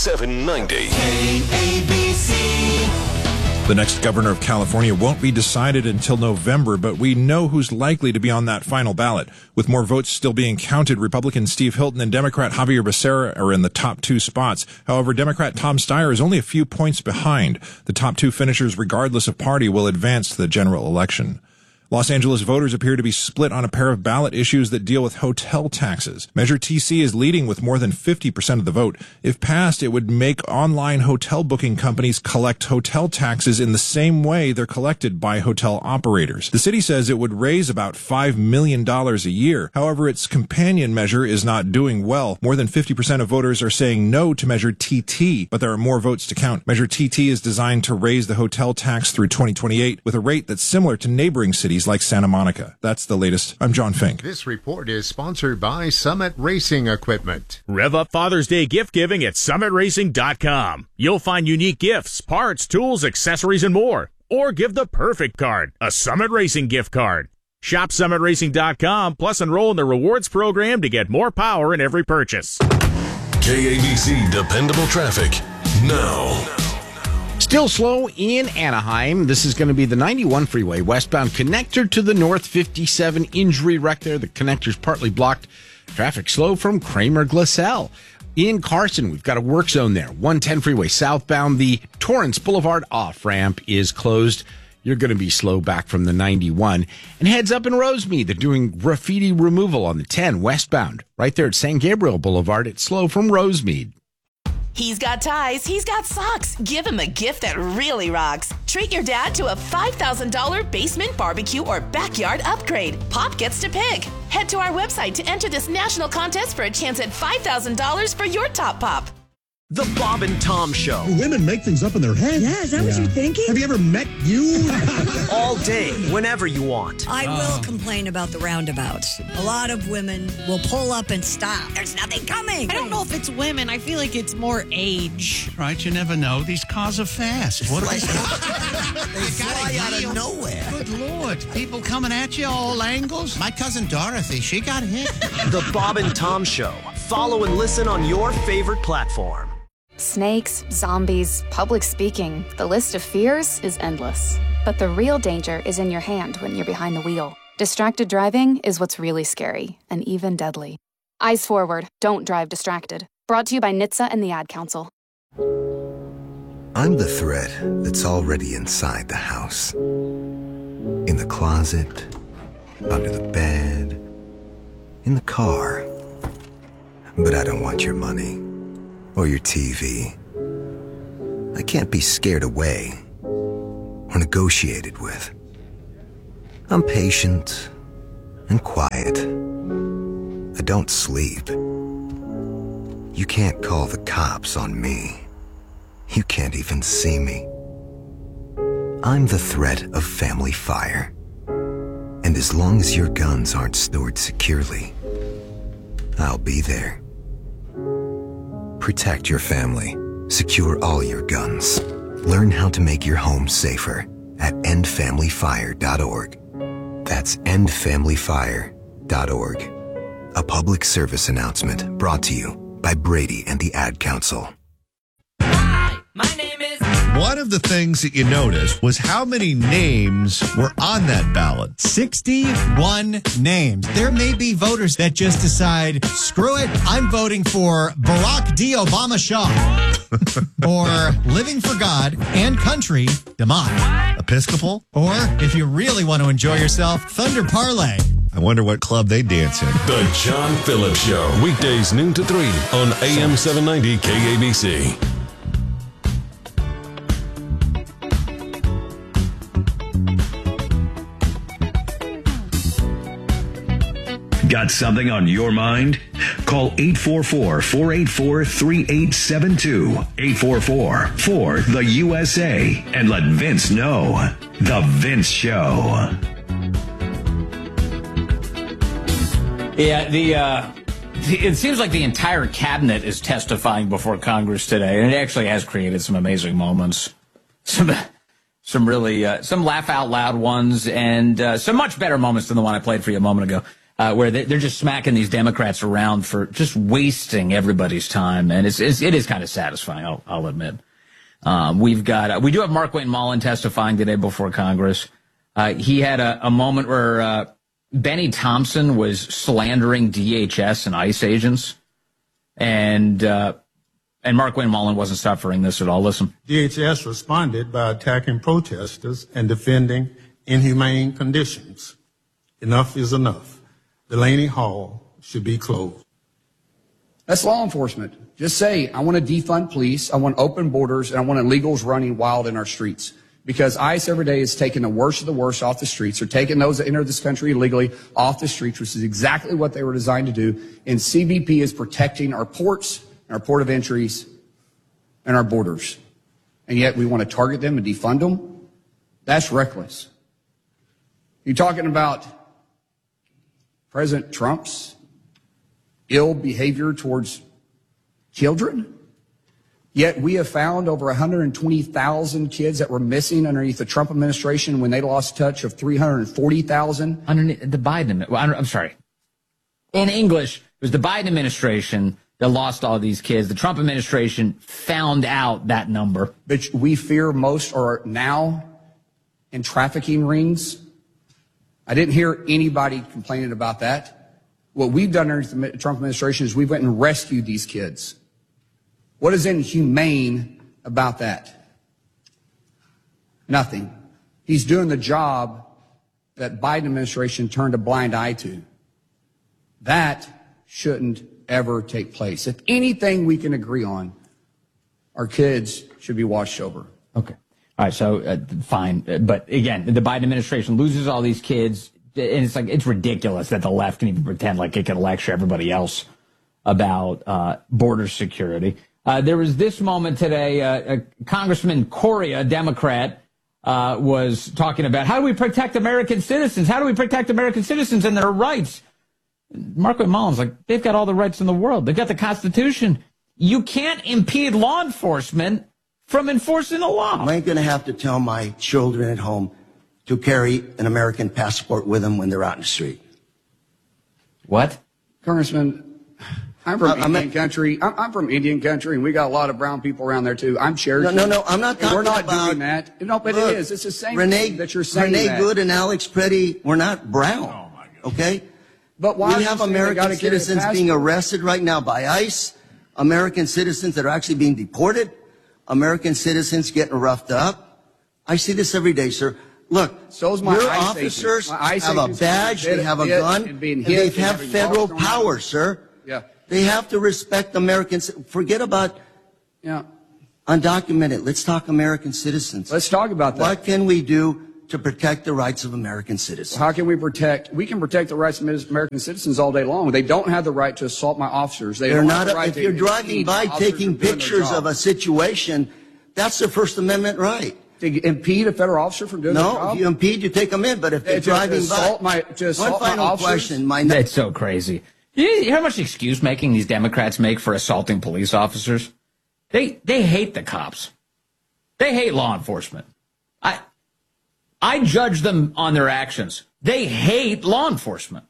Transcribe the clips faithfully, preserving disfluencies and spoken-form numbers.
seven ninety. K A B C. The next governor of California won't be decided until November, but we know who's likely to be on that final ballot. With more votes still being counted, Republican Steve Hilton and Democrat Javier Becerra are in the top two spots. However, Democrat Tom Steyer is only a few points behind. The top two finishers, regardless of party, will advance to the general election. Los Angeles voters appear to be split on a pair of ballot issues that deal with hotel taxes. Measure T C is leading with more than fifty percent of the vote. If passed, it would make online hotel booking companies collect hotel taxes in the same way they're collected by hotel operators. The city says it would raise about five million dollars a year. However, its companion measure is not doing well. More than fifty percent of voters are saying no to Measure T T, but there are more votes to count. Measure T T is designed to raise the hotel tax through twenty twenty-eight with a rate that's similar to neighboring cities like Santa Monica. That's the latest. I'm John Fink. This report is sponsored by Summit Racing Equipment. Rev up Father's Day gift giving at summit racing dot com. You'll find unique gifts, parts, tools, accessories, and more. Or give the perfect card, a Summit Racing gift card. Shop summit racing dot com, plus enroll in the rewards program to get more power in every purchase. K A B C Dependable Traffic now. Still slow in Anaheim. This is going to be the ninety-one freeway, westbound connector to the North fifty-seven injury wreck there. The connector's partly blocked. Traffic slow from Kramer Glassell. In Carson, we've got a work zone there. one ten freeway southbound. The Torrance Boulevard off-ramp is closed. You're going to be slow back from the ninety-one. And heads up in Rosemead. They're doing graffiti removal on the ten westbound. Right there at San Gabriel Boulevard. It's slow from Rosemead. He's got ties, he's got socks. Give him a gift that really rocks. Treat your dad to a five thousand dollars basement barbecue or backyard upgrade. Pop gets to pick. Head to our website to enter this national contest for a chance at five thousand dollars for your top pop. The Bob and Tom Show. Women make things up in their head. Yeah, is that yeah. what you're thinking? Have you ever met you? All day, whenever you want. I oh. will complain about the roundabouts. A lot of women will pull up and stop. There's nothing coming. I don't know if it's women. I feel like it's more age. Right, you never know. These cars are fast. What like, they fly out of nowhere. Good Lord. People coming at you all angles. My cousin Dorothy, she got hit. The Bob and Tom Show. Follow and listen on your favorite platform. Snakes, zombies, public speaking. The list of fears is endless. But the real danger is in your hand when you're behind the wheel. Distracted driving is what's really scary and even deadly. Eyes forward. Don't drive distracted. Brought to you by N H T S A and the Ad Council. I'm the threat that's already inside the house. In the closet, under the bed, in the car. But I don't want your money. Or your T V. I can't be scared away or negotiated with. I'm patient and quiet. I don't sleep. You can't call the cops on me. You can't even see me. I'm the threat of family fire. And as long as your guns aren't stored securely, I'll be there. Protect your family. Secure all your guns. Learn how to make your home safer at end family fire dot org. That's end family fire dot org. A public service announcement brought to you by Brady and the Ad Council. Hi, my name is... One of the things that you noticed was how many names were on that ballot. sixty-one names. There may be voters that just decide, screw it, I'm voting for Barack D. Obama Shaw. Or Living for God and Country, DeMott. Episcopal? Or, if you really want to enjoy yourself, Thunder Parlay. I wonder what club they dance in. The John Phillips Show. Weekdays noon to three on A M seven ninety K A B C. Got something on your mind? Call eight four four, four eight four, three eight seven two, eight four four, four, the U S A, and let Vince know. The Vince Show. Yeah, the, uh, the it seems like the entire cabinet is testifying before Congress today, and it actually has created some amazing moments. Some some really, uh, some laugh out loud ones, and uh, some much better moments than the one I played for you a moment ago. uh, where they, they're just smacking these Democrats around for just wasting everybody's time. And it's, it's it is kind of satisfying, I'll, I'll admit. Um, we've got, uh, we do have Markwayne Mullin testifying today before Congress. Uh, he had a, a moment where, uh, Benny Thompson was slandering D H S and ICE agents. And, uh, and Markwayne Mullin wasn't suffering this at all. Listen. D H S responded by attacking protesters and defending inhumane conditions. Enough is enough. Delaney Hall should be closed. That's law enforcement. Just say, I want to defund police, I want open borders, and I want illegals running wild in our streets. Because ICE every day is taking the worst of the worst off the streets. They're taking those that enter this country illegally off the streets, which is exactly what they were designed to do. And C B P is protecting our ports, our port of entries, and our borders. And yet we want to target them and defund them? That's reckless. You're talking about President Trump's ill behavior towards children? Yet we have found over one hundred twenty thousand kids that were missing underneath the Trump administration when they lost touch of three hundred forty thousand. Underneath the Biden, well, I'm sorry. In English, it was the Biden administration that lost all these kids. The Trump administration found out that number. But we fear most are now in trafficking rings. I didn't hear anybody complaining about that. What we've done under the Trump administration is we went and rescued these kids. What is inhumane about that? Nothing. He's doing the job that Biden administration turned a blind eye to. That shouldn't ever take place. If anything we can agree on, our kids should be watched over. Okay. All right. So uh, fine. But again, the Biden administration loses all these kids. And it's like, it's ridiculous that the left can even pretend like it can lecture everybody else about uh, border security. Uh, there was this moment today, uh, uh, Congressman Correa, a Democrat, uh, was talking about how do we protect American citizens? How do we protect American citizens and their rights? Markwayne Mullin's like, they've got all the rights in the world. They've got the Constitution. You can't impede law enforcement from enforcing the law. I ain't going to have to tell my children at home to carry an American passport with them when they're out in the street. What? Congressman, I'm from I, Indian I'm a, country. I'm, I'm from Indian country, and we got a lot of brown people around there, too. I'm Cherokee. No, no, no, I'm not talking We're not about, doing that. No, but look, it is. It's the same Renee, thing that you're saying Renee that. Good and Alex Preddy, we're not brown, oh my God. Okay? But why we have American citizens being arrested right now by ICE, American citizens that are actually being deported, American citizens getting roughed up. I see this every day, sir. Look, So's my your ICE officers my ICE have a badge, they have a gun, and, and they have federal power, sir. Yeah. They have to respect Americans. Forget about yeah. undocumented. Let's talk American citizens. Let's talk about that. What can we do to protect the rights of American citizens? How can we protect? We can protect the rights of American citizens all day long. They don't have the right to assault my officers. They They're don't not. have the right if to you're driving by taking pictures of a situation, that's the First Amendment right. To impede a federal officer from doing no, their job? No, if you impede, you take them in. But if they're to, driving to assault by, my, to assault one final my officers, question. My That's so crazy. You hear how much excuse making these Democrats make for assaulting police officers? They they hate the cops. They hate law enforcement. I I judge them on their actions. They hate law enforcement.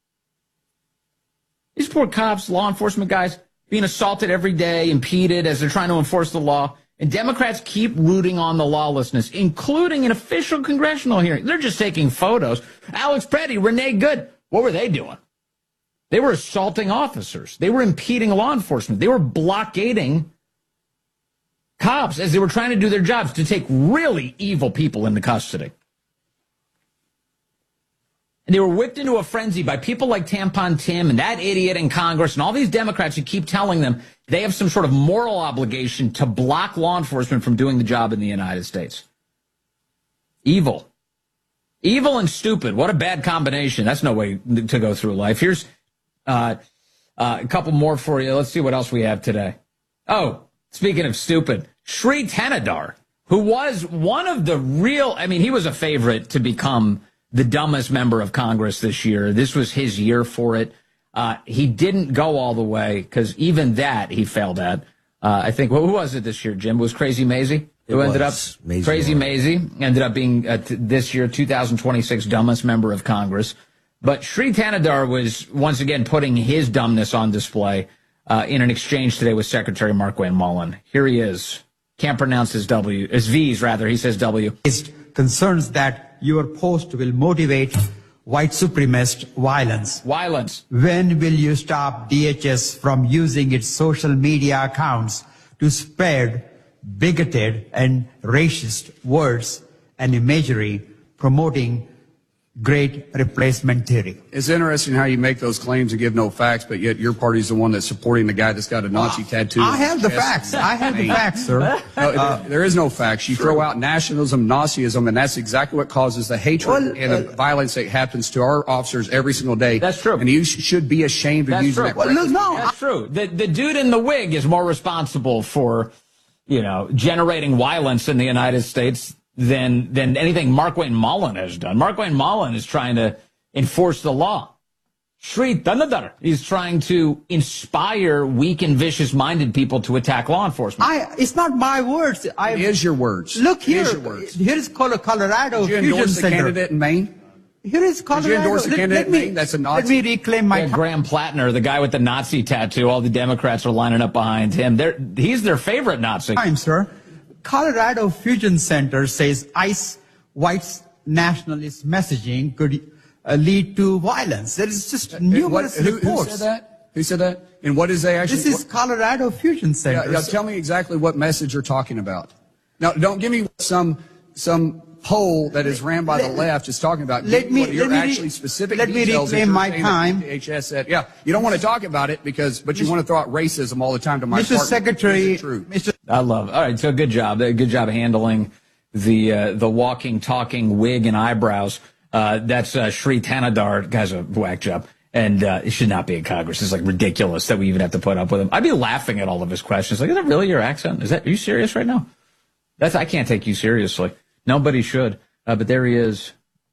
These poor cops, law enforcement guys, being assaulted every day, impeded as they're trying to enforce the law. And Democrats keep rooting on the lawlessness, including an official congressional hearing. They're just taking photos. Alex Preddy, Renee Good, what were they doing? They were assaulting officers. They were impeding law enforcement. They were blockading cops as they were trying to do their jobs to take really evil people into custody. And they were whipped into a frenzy by people like Tampon Tim and that idiot in Congress and all these Democrats who keep telling them they have some sort of moral obligation to block law enforcement from doing the job in the United States. Evil. Evil and stupid. What a bad combination. That's no way to go through life. Here's uh, uh, a couple more for you. Let's see what else we have today. Oh, speaking of stupid, Sri Thanedar, who was one of the real, I mean, he was a favorite to become the dumbest member of Congress this year. This was his year for it. Uh, he didn't go all the way because even that he failed at. Uh, I think, well, who was it this year, Jim? It was Crazy Mazie? Who ended up, Mazie Crazy Mazie ended up being uh, t- this year, two thousand twenty-six dumbest member of Congress. But Sri Thanedar was once again putting his dumbness on display uh, in an exchange today with Secretary Markwayne Mullin. Here he is. Can't pronounce his W, his V's rather. He says W. Is concerns that your post will motivate white supremacist violence. Violence. When will you stop D H S from using its social media accounts to spread bigoted and racist words and imagery promoting great replacement theory? It's interesting how you make those claims and give no facts, but yet your party's the one that's supporting the guy that's got a Nazi well, tattoo. I have the facts. I have the facts, sir. No, uh, there is no facts. You true. throw out nationalism, Nazism, and that's exactly what causes the hatred well, and the uh, violence that happens to our officers every single day. That's true. And you sh- should be ashamed of that's using true. that. Well, look, no, that's true. The, the dude in the wig is more responsible for, you know, generating violence in the United States than than anything Markwayne Mullin has done. Markwayne Mullin is trying to enforce the law. Sri Thanedar is trying to inspire weak and vicious-minded people to attack law enforcement. I, it's not my words. I, it is your words. Look here. It is your words. Here is Colorado Did you Fusion endorse the Center. candidate in Maine? Here is Colorado. Did you endorse the let, candidate let in me, Maine? That's a Nazi. Let me reclaim my yeah, Graham Plattner, the guy with the Nazi tattoo. All the Democrats are lining up behind him. They're, he's their favorite Nazi. Time, sir. Colorado Fusion Center says ICE white nationalist messaging could uh, lead to violence. There is just numerous what, who, reports. Who said that? Who said that? And what is they actually? This is what, Colorado Fusion Center. Yeah, yeah, tell me exactly what message you're talking about. Now, don't give me some some poll that is ran by let, the left is talking about. Let me, what you're let me actually specific let me reclaim my time. D H S said, yeah, you don't want to talk about it because, but you Mister want to throw out racism all the time to my Mister partner. Secretary. Mister I love. All right, so good job. Good job handling the uh, the walking, talking wig and eyebrows. Uh, that's uh, Sri Thanedar. Guy's a whack job. And uh, it should not be in Congress. It's like ridiculous that we even have to put up with him. I'd be laughing at all of his questions. Like, is that really your accent? Is that, are you serious right now? That's, I can't take you seriously. Nobody should. Uh, but there he is,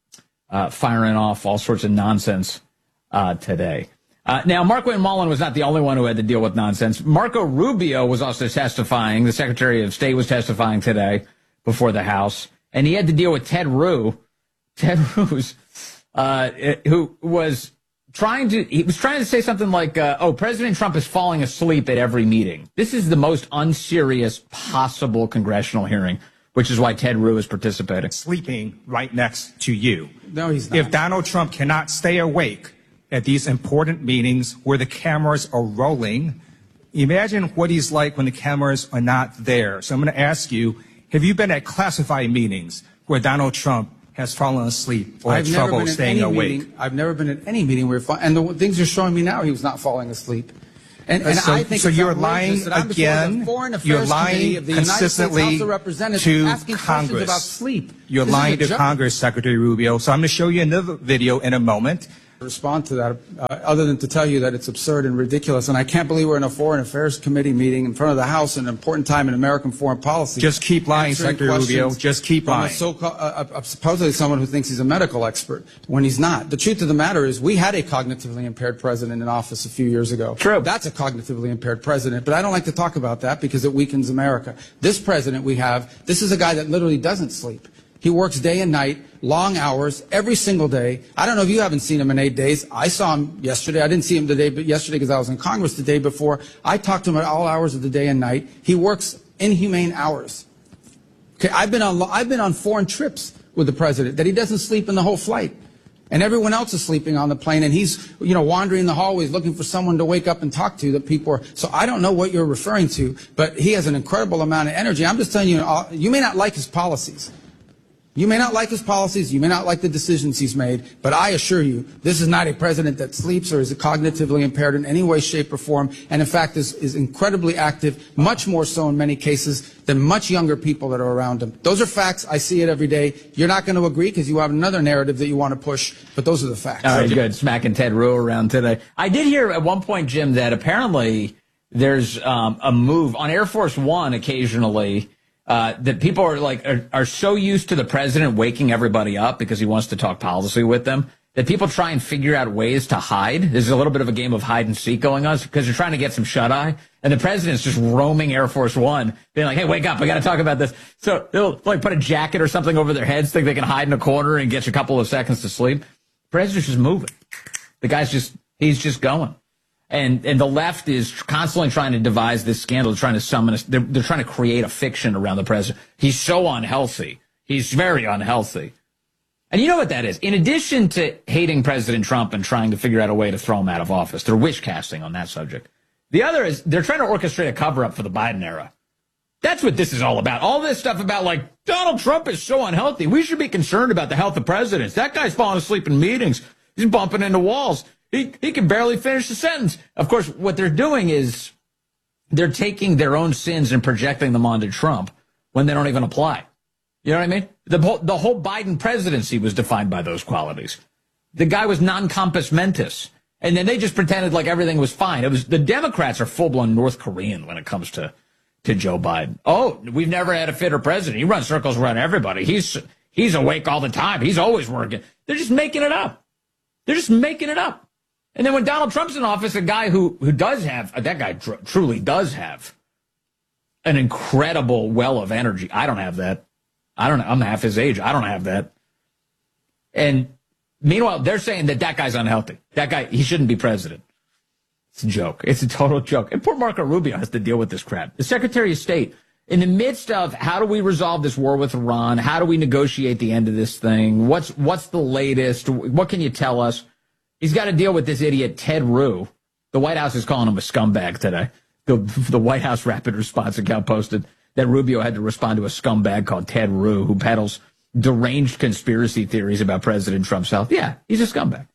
uh, firing off all sorts of nonsense, uh, today. Uh, now, Markwayne Mullin was not the only one who had to deal with nonsense. Marco Rubio was also testifying. The Secretary of State was testifying today before the House. And he had to deal with Ted Rue. Ted Rue's, uh, who was trying to, he was trying to say something like, uh, oh, President Trump is falling asleep at every meeting. This is the most unserious possible congressional hearing, which is why Ted Rue is participating. Sleeping right next to you. No, he's not. If Donald Trump cannot stay awake at these important meetings where the cameras are rolling, imagine what he's like when the cameras are not there. So I'm going to ask you, have you been at classified meetings where Donald Trump has fallen asleep or I've had never trouble been in staying any awake? Meeting, I've never been in any meeting where, and the things you're showing me now, he was not falling asleep. And, and so, I think so you're lying lying again. You're lying consistently to Congress about sleep. You're this lying to Congress, Secretary Rubio. So I'm going to show you another video in a moment. Respond to that, uh, other than to tell you that it's absurd and ridiculous. And I can't believe we're in a Foreign Affairs Committee meeting in front of the House at an important time in American foreign policy. Just keep lying, Secretary Rubio. Just keep lying. A so-called, uh, uh, supposedly someone who thinks he's a medical expert when he's not. The truth of the matter is we had a cognitively impaired president in office a few years ago. True. That's a cognitively impaired president, but I don't like to talk about that because it weakens America. This president we have, this is a guy that literally doesn't sleep. He works day and night, long hours, every single day. I don't know if you haven't seen him in eight days. I saw him yesterday. I didn't see him today, but yesterday because I was in Congress the day before. I talked to him at all hours of the day and night. He works inhumane hours. Okay, I've been on I've been on foreign trips with the president that he doesn't sleep in the whole flight. And everyone else is sleeping on the plane, and he's, you know, wandering the hallways looking for someone to wake up and talk to that people are. So I don't know what you're referring to, but he has an incredible amount of energy. I'm just telling you, you may not like his policies. You may not like his policies, you may not like the decisions he's made, but I assure you, this is not a president that sleeps or is cognitively impaired in any way, shape, or form, and in fact is, is incredibly active, much more so in many cases than much younger people that are around him. Those are facts. I see it every day. You're not going to agree because you have another narrative that you want to push, but those are the facts. All right, good. Smacking Ted Rue around today. I did hear at one point, Jim, that apparently there's um, a move on Air Force One occasionally. Uh, that people are like are, are so used to the president waking everybody up because he wants to talk policy with them that people try and figure out ways to hide. There's a little bit of a game of hide and seek going on because they're trying to get some shut eye, and the president's just roaming Air Force One, being like, "Hey, wake up! I got to talk about this." So they'll like put a jacket or something over their heads, think they can hide in a corner and get you a couple of seconds to sleep. The president's just moving. The guy's just, he's just going. And and the left is constantly trying to devise this scandal, trying to summon us. They're, they're trying to create a fiction around the president. He's so unhealthy. He's very unhealthy. And you know what that is? In addition to hating President Trump and trying to figure out a way to throw him out of office, they're wish casting on that subject. The other is they're trying to orchestrate a cover-up for the Biden era. That's what this is all about. All this stuff about, like, Donald Trump is so unhealthy. We should be concerned about the health of presidents. That guy's falling asleep in meetings. He's bumping into walls. He, he can barely finish the sentence. Of course, what they're doing is they're taking their own sins and projecting them onto Trump when they don't even apply. You know what I mean? The whole, the whole Biden presidency was defined by those qualities. The guy was non-compos mentis. And then they just pretended like everything was fine. It was the Democrats are full-blown North Korean when it comes to, to Joe Biden. Oh, we've never had a fitter president. He runs circles around everybody. He's he's awake all the time. He's always working. They're just making it up. They're just making it up. And then when Donald Trump's in office, a guy who, who does have, that guy tr- truly does have an incredible well of energy. I don't have that. I don't know. I'm half his age. I don't have that. And meanwhile, they're saying that that guy's unhealthy. That guy, he shouldn't be president. It's a joke. It's a total joke. And poor Marco Rubio has to deal with this crap. The Secretary of State, in the midst of how do we resolve this war with Iran? How do we negotiate the end of this thing? What's what's the latest? What can you tell us? He's got to deal with this idiot, Ted Rue. The White House is calling him a scumbag today. The, the White House Rapid Response account posted that Rubio had to respond to a scumbag called Ted Rue, who peddles deranged conspiracy theories about President Trump's health. Yeah, he's a scumbag.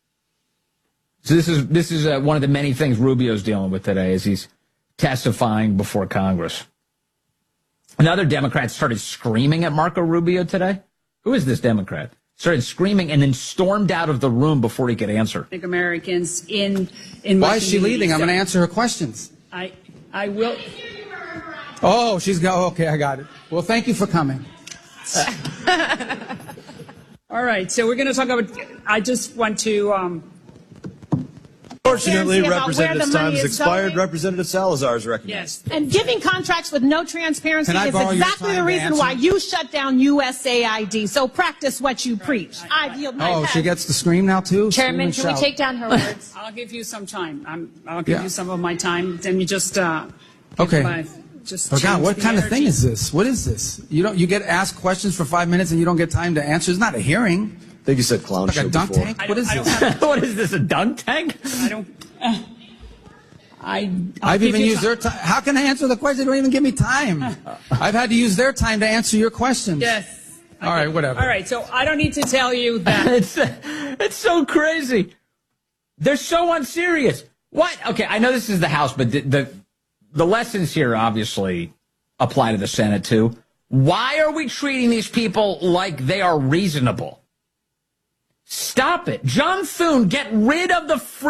So this is this is uh, one of the many things Rubio's dealing with today as he's testifying before Congress. Another Democrat started screaming at Marco Rubio today. Who is this Democrat? Started screaming and then stormed out of the room before he could answer. I think Americans in in Why is she leaving? I'm going to answer her questions. I I will. Oh, she's go. Okay, I got it. Well, thank you for coming. All right, so we're going to talk about. I just want to. Um, Unfortunately, about Representative where the money time has is expired. going. Representative Salazar is recognized. Yes, and giving contracts with no transparency Can I is borrow your exactly time the to reason answer? why you shut down U S A I D. So practice what you preach. I yield my Oh, pass. she gets to scream now, too? Chairman, Scream and can we shout. take down her words? I'll give you some time. I'm, I'll give Yeah. you some of my time. Then you just. Uh, give Okay. my- just Oh, God, change what the kind of thing energy. is this? What is this? You don't. You get asked questions for five minutes and you don't get time to answer. It's not a hearing. I think you said clown Like show a dunk before. tank? I What don't- is I don't this? have- What is this, a dunk tank? I don't. Uh, I. I'll I've give even you used ti- their time. How can I answer the question? They don't even give me time. I've had to use their time to answer your questions. Yes. All right, whatever. All right, so I don't need to tell you that. it's it's so crazy. They're so unserious. What? Okay, I know this is the House, but the the, the lessons here obviously apply to the Senate too. Why are we treating these people like they are reasonable? Stop it. John Thune, get rid of the free